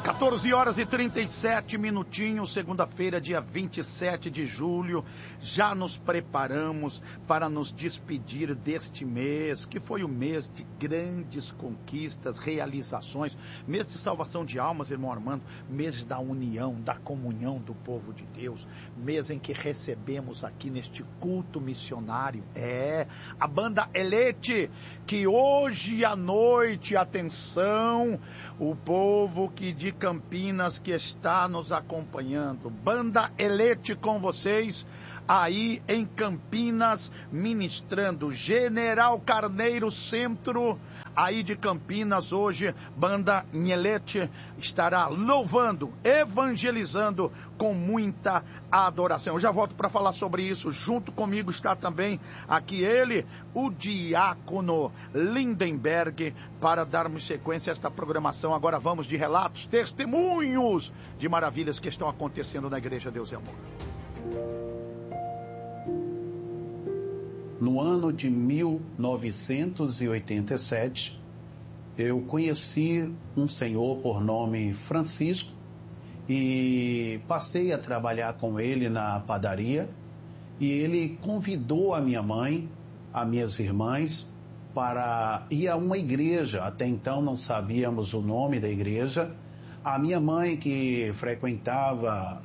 14 horas e 37 minutinhos, segunda-feira, dia 27 de julho. Já nos preparamos para nos despedir deste mês, que foi o mês de grandes conquistas, realizações, mês de salvação de almas, irmão Armando, mês da união, da comunhão do povo de Deus, mês em que recebemos aqui neste culto missionário, a banda Elete, que hoje à noite, atenção, o povo que de Campinas que está nos acompanhando, banda Elete com vocês, aí em Campinas, ministrando, General Carneiro Centro, aí de Campinas, hoje, banda Elete estará louvando, evangelizando com muita adoração. Eu já volto para falar sobre isso. Junto comigo está também aqui ele, o diácono Lindenberg, para darmos sequência a esta programação. Agora vamos de relatos, testemunhos de maravilhas que estão acontecendo na Igreja Deus e Amor. No ano de 1987, eu conheci um senhor por nome Francisco e passei a trabalhar com ele na padaria, e ele convidou a minha mãe, as minhas irmãs, para ir a uma igreja. Até então não sabíamos o nome da igreja. A minha mãe, que frequentava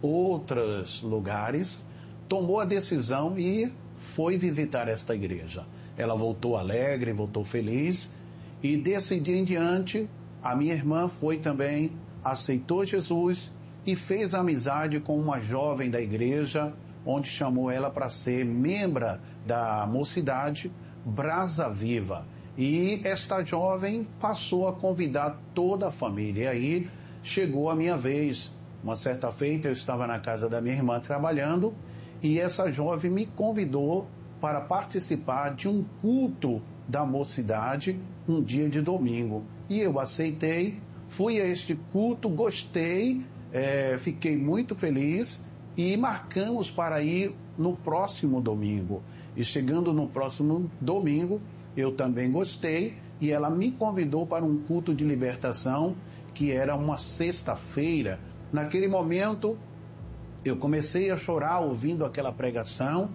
outros lugares, tomou a decisão e foi visitar esta igreja. Ela voltou alegre, voltou feliz, e desse dia em diante, a minha irmã foi também, aceitou Jesus e fez amizade com uma jovem da igreja, onde chamou ela para ser membro da mocidade Brasa Viva. E esta jovem passou a convidar toda a família. E aí chegou a minha vez. Uma certa feita eu estava na casa da minha irmã trabalhando, e essa jovem me convidou para participar de um culto da mocidade um dia de domingo. E eu aceitei, fui a este culto, gostei, fiquei muito feliz e marcamos para ir no próximo domingo. E chegando no próximo domingo, eu também gostei, e ela me convidou para um culto de libertação, que era uma sexta-feira. Naquele momento, eu comecei a chorar ouvindo aquela pregação,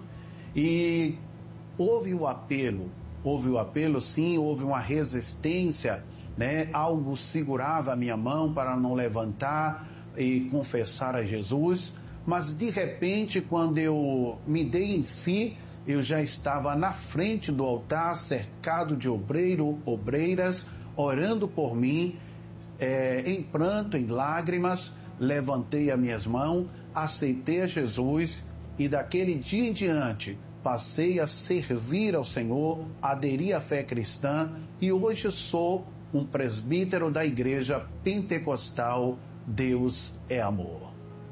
e houve o apelo sim, houve uma resistência, né? Algo segurava a minha mão para não levantar e confessar a Jesus, mas de repente, quando eu me dei em si, eu já estava na frente do altar, cercado de obreiras, orando por mim, em pranto, em lágrimas. Levantei as minhas mãos, aceitei a Jesus, e daquele dia em diante passei a servir ao Senhor, aderi à fé cristã, e hoje sou um presbítero da Igreja Pentecostal Deus é Amor.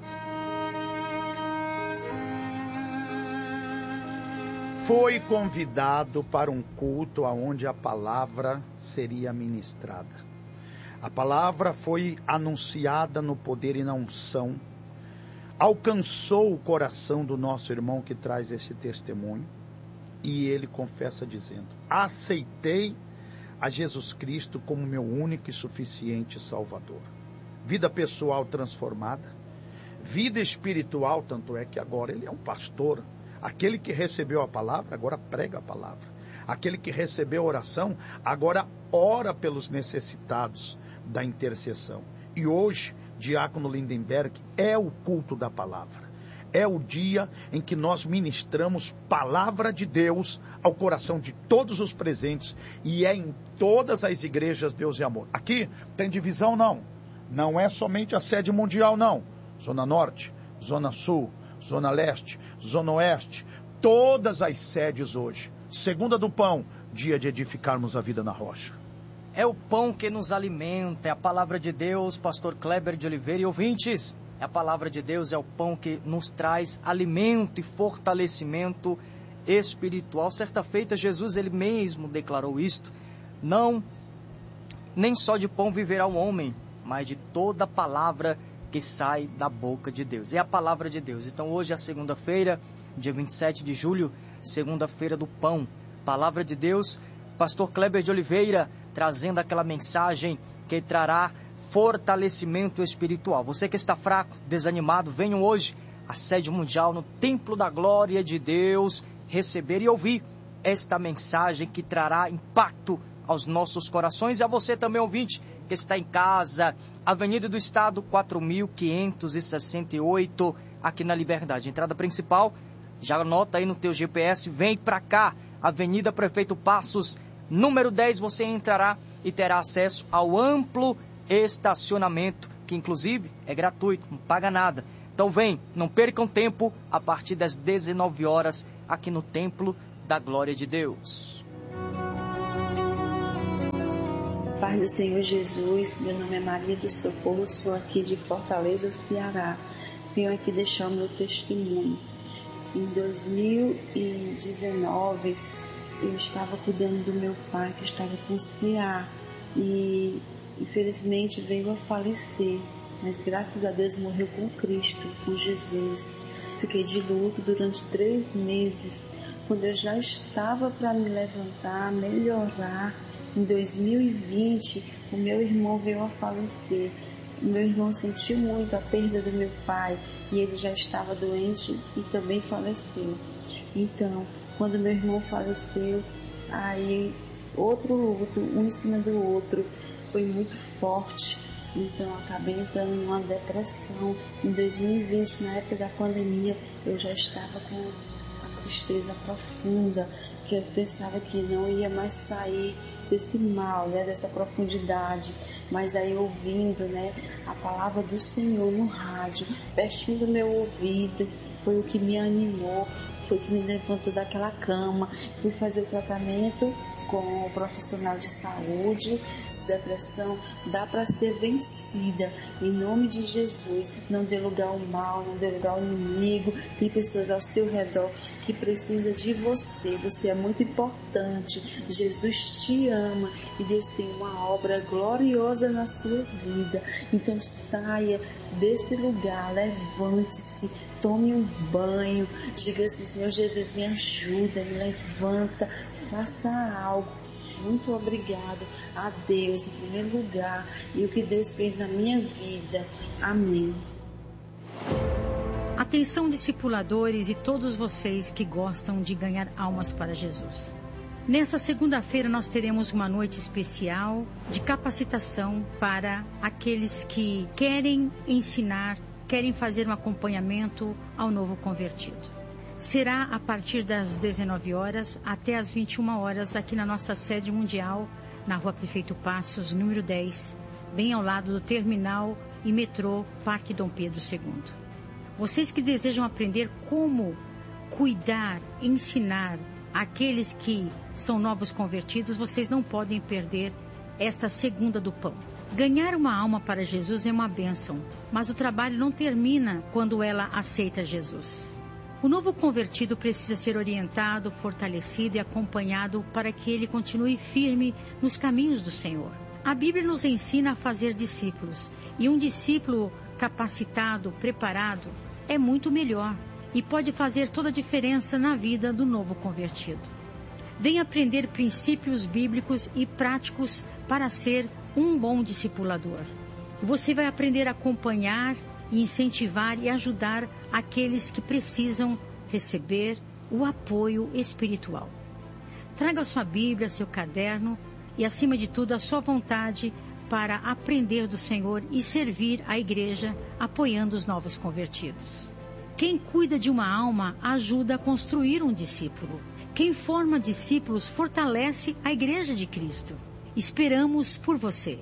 Foi convidado para um culto onde a palavra seria ministrada. A palavra foi anunciada no poder e na unção. Alcançou o coração do nosso irmão que traz esse testemunho. E ele confessa dizendo: aceitei a Jesus Cristo como meu único e suficiente Salvador. Vida pessoal transformada. Vida espiritual, tanto é que agora ele é um pastor. Aquele que recebeu a palavra, agora prega a palavra. Aquele que recebeu a oração, agora ora pelos necessitados da intercessão. E hoje, diácono Lindenberg, é o culto da palavra. É o dia em que nós ministramos palavra de Deus ao coração de todos os presentes, e é em todas as igrejas Deus e Amor. Aqui tem divisão não. Não é somente a sede mundial não. Zona Norte, Zona Sul, Zona Leste, Zona Oeste, todas as sedes hoje. Segunda do pão, dia de edificarmos a vida na rocha. É o pão que nos alimenta, é a palavra de Deus, pastor Kleber de Oliveira e ouvintes. A palavra de Deus é o pão que nos traz alimento e fortalecimento espiritual. Certa feita, Jesus ele mesmo declarou isto: não, nem só de pão viverá o homem, mas de toda palavra que sai da boca de Deus. É a palavra de Deus. Então hoje é a segunda-feira, dia 27 de julho, segunda-feira do pão. Palavra de Deus, pastor Kleber de Oliveira, trazendo aquela mensagem que trará fortalecimento espiritual. Você que está fraco, desanimado, venham hoje à sede mundial no Templo da Glória de Deus receber e ouvir esta mensagem que trará impacto aos nossos corações. E a você também, ouvinte, que está em casa, Avenida do Estado 4568, aqui na Liberdade. Entrada principal, já anota aí no teu GPS, vem para cá, Avenida Prefeito Passos, número 10, você entrará e terá acesso ao amplo estacionamento, que inclusive é gratuito, não paga nada. Então vem, não percam tempo, a partir das 19 horas, aqui no Templo da Glória de Deus. Pai do Senhor Jesus, meu nome é Maria do Socorro, sou aqui de Fortaleza, Ceará. Venho aqui deixar o meu testemunho. Em 2019, eu estava cuidando do meu pai, que estava com CA, e infelizmente veio a falecer, mas graças a Deus morreu com Cristo, com Jesus. Fiquei de luto durante 3 meses, quando eu já estava para me levantar, melhorar. Em 2020, o meu irmão veio a falecer. O meu irmão sentiu muito a perda do meu pai e ele já estava doente e também faleceu. Então, quando meu irmão faleceu, aí outro luto, um em cima do outro, foi muito forte. Então, acabei entrando numa depressão. Em 2020, na época da pandemia, eu já estava com tristeza profunda, que eu pensava que não ia mais sair desse mal, dessa profundidade, mas aí ouvindo, a palavra do Senhor no rádio, pertinho do meu ouvido, foi o que me animou, foi o que me levantou daquela cama. Fui fazer o tratamento com o profissional de saúde. Depressão dá para ser vencida em nome de Jesus. Não dê lugar ao mal, não dê lugar ao inimigo. Tem pessoas ao seu redor que precisam de você. Você é muito importante. Jesus te ama e Deus tem uma obra gloriosa na sua vida. Então saia desse lugar, levante-se, tome um banho, diga assim: Senhor Jesus, me ajuda, me levanta, faça algo. Muito obrigado a Deus em primeiro lugar e o que Deus fez na minha vida. Amém. Atenção, discipuladores e todos vocês que gostam de ganhar almas para Jesus. Nessa segunda-feira nós teremos uma noite especial de capacitação para aqueles que querem ensinar, querem fazer um acompanhamento ao novo convertido. Será a partir das 19 horas até as 21 horas aqui na nossa sede mundial, na Rua Prefeito Passos, número 10, bem ao lado do terminal e metrô Parque Dom Pedro II. Vocês que desejam aprender como cuidar, ensinar aqueles que são novos convertidos, vocês não podem perder esta segunda do pão. Ganhar uma alma para Jesus é uma bênção, mas o trabalho não termina quando ela aceita Jesus. O novo convertido precisa ser orientado, fortalecido e acompanhado para que ele continue firme nos caminhos do Senhor. A Bíblia nos ensina a fazer discípulos, e um discípulo capacitado, preparado, é muito melhor e pode fazer toda a diferença na vida do novo convertido. Venha aprender princípios bíblicos e práticos para ser um bom discipulador. Você vai aprender a acompanhar, incentivar e ajudar aqueles que precisam receber o apoio espiritual. Traga sua Bíblia, seu caderno e, acima de tudo, a sua vontade para aprender do Senhor e servir a igreja apoiando os novos convertidos. Quem cuida de uma alma ajuda a construir um discípulo. Quem forma discípulos fortalece a igreja de Cristo. Esperamos por você.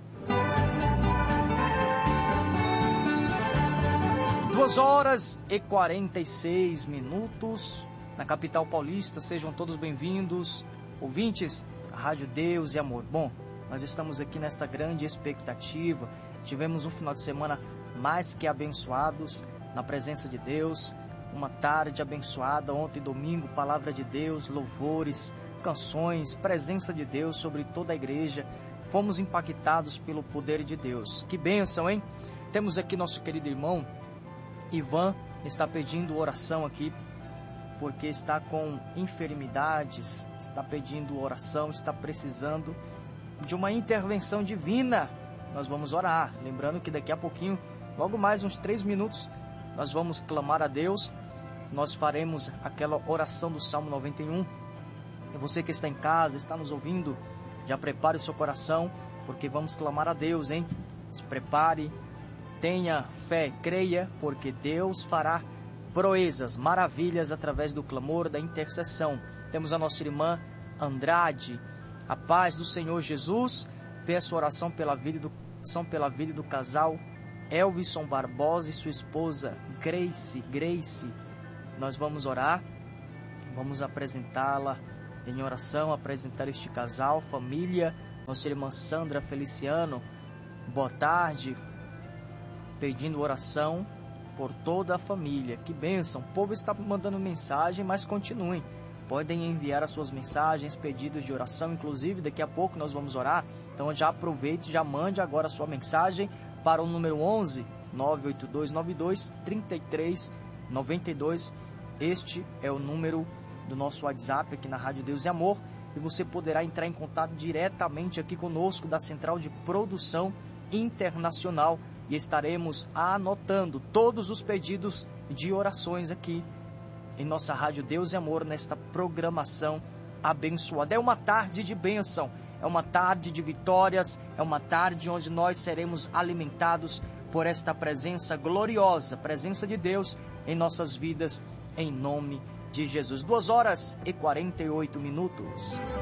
2h46 na capital paulista. Sejam todos bem-vindos, ouvintes da Rádio Deus e Amor. Bom, nós estamos aqui nesta grande expectativa. Tivemos um final de semana mais que abençoados na presença de Deus, uma tarde abençoada. Ontem, domingo, palavra de Deus, louvores, canções, presença de Deus sobre toda a igreja. Fomos impactados pelo poder de Deus. Que bênção, hein? Temos aqui nosso querido irmão Ivan, está pedindo oração aqui, porque está com enfermidades, está pedindo oração, está precisando de uma intervenção divina nós vamos orar. Lembrando que daqui a pouquinho, logo mais uns 3 minutos, nós vamos clamar a Deus. Nós faremos aquela oração do Salmo 91. E você que está em casa, está nos ouvindo, já prepare o seu coração, porque vamos clamar a Deus, hein? Se prepare, tenha fé, creia, porque Deus fará proezas, maravilhas através do clamor, da intercessão. Temos a nossa irmã Andrade. A paz do Senhor Jesus. Peço oração pela vida do casal Elvison Barbosa e sua esposa Grace. Nós vamos orar, vamos apresentá-la em oração, apresentar este casal, família. Nossa irmã Sandra Feliciano, boa tarde, pedindo oração por toda a família. Que bênção, o povo está mandando mensagem, mas continuem. Podem enviar as suas mensagens, pedidos de oração, inclusive daqui a pouco nós vamos orar. Então já aproveite, já mande agora a sua mensagem para o número 11 98292 3392. Este é o número do nosso WhatsApp aqui na Rádio Deus e Amor. E você poderá entrar em contato diretamente aqui conosco da Central de Produção Internacional. E estaremos anotando todos os pedidos de orações aqui em nossa Rádio Deus e Amor, nesta programação abençoada. É uma tarde de bênção, é uma tarde de vitórias, é uma tarde onde nós seremos alimentados por esta presença gloriosa, presença de Deus em nossas vidas, em nome de Jesus. 2h48.